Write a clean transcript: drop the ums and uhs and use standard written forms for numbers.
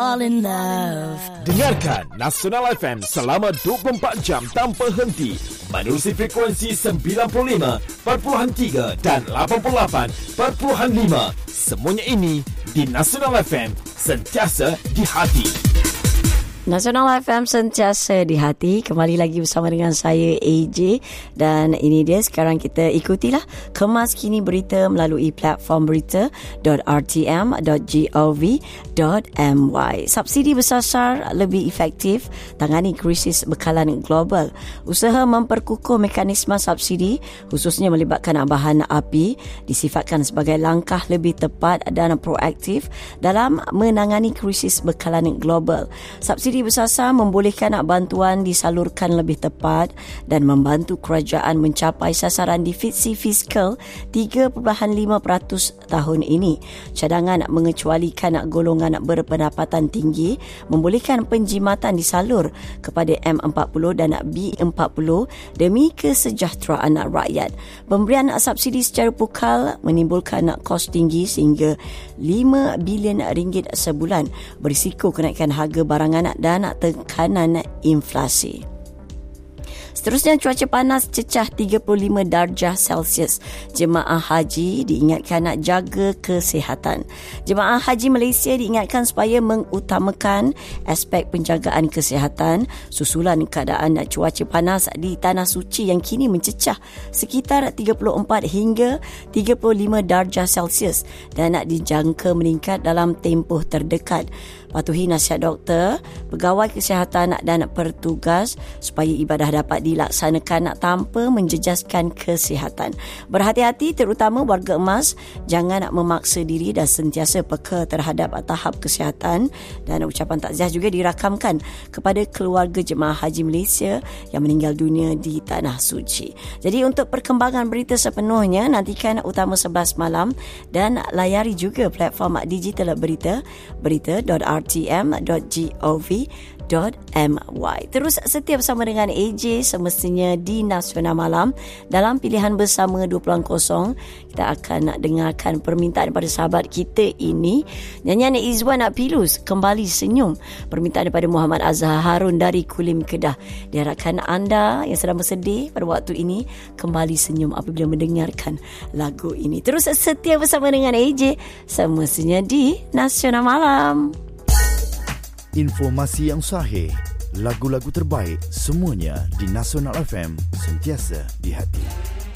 All in love. Dengarkan Nasional FM selama 24 jam tanpa henti menerusi frekuensi 95.3 dan 88.5. Semuanya ini di Nasional FM, sentiasa di hati. Nasional FM sentiasa di hati. Kembali lagi bersama dengan saya AJ. Dan ini dia, sekarang kita ikutilah kemas kini berita melalui platform berita.rtm.gov.my. Subsidi bersasar lebih efektif tangani krisis bekalan global. Usaha memperkukuh mekanisme subsidi khususnya melibatkan bahan api disifatkan sebagai langkah lebih tepat dan proaktif dalam menangani krisis bekalan global. Subsidi bersasar membolehkan bantuan disalurkan lebih tepat dan membantu kerajaan mencapai sasaran defisi fiskal 3.5% tahun ini. Cadangan mengecualikan golongan berpendapatan tinggi, membolehkan penjimatan disalur kepada M40 dan B40 demi kesejahteraan rakyat. Pemberian subsidi secara pukal menimbulkan kos tinggi sehingga RM5 bilion sebulan, berisiko kenaikan harga barangan dan tekanan inflasi. Seterusnya, cuaca panas cecah 35 darjah Celsius. Jemaah haji diingatkan nak jaga kesihatan. Jemaah haji Malaysia diingatkan supaya mengutamakan aspek penjagaan kesihatan susulan keadaan cuaca panas di Tanah Suci yang kini mencecah sekitar 34 hingga 35 darjah Celsius dan nak dijangka meningkat dalam tempoh terdekat. Patuhi nasihat doktor, pegawai kesihatan dan petugas supaya ibadah dapat dilaksanakan tanpa menjejaskan kesihatan. Berhati-hati terutama warga emas, jangan memaksa diri dan sentiasa peka terhadap tahap kesihatan. Dan ucapan takziah juga dirakamkan kepada keluarga jemaah haji Malaysia yang meninggal dunia di Tanah Suci. Jadi untuk perkembangan berita sepenuhnya, nantikan utama 11 malam dan layari juga platform digital berita berita.rtm.gov.my. Terus setia bersama dengan AJ semestinya di Nasional Malam. Dalam pilihan bersama 20.0, kita akan nak dengarkan permintaan daripada sahabat kita ini. Nyanyian Izwan Pilus, Kembali Senyum. Permintaan daripada Muhammad Azhar Harun dari Kulim, Kedah. Diharapkan anda yang sedang bersedih pada waktu ini kembali senyum apabila mendengarkan lagu ini. Terus setia bersama dengan AJ semestinya di Nasional Malam. Informasi yang sahih, lagu-lagu terbaik, semuanya di Nasional FM, sentiasa di hati.